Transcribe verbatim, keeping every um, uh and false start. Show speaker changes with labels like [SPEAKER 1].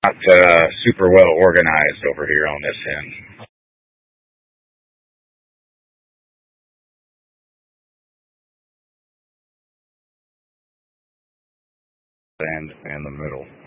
[SPEAKER 1] not uh, super well organized over here on this end. And in the middle.